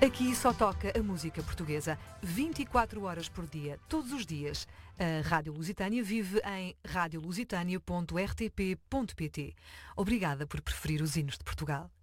Aqui só toca a música portuguesa, 24 horas por dia, todos os dias. A Rádio Lusitânia vive em radiolusitania.rtp.pt. Obrigada por preferir os hinos de Portugal.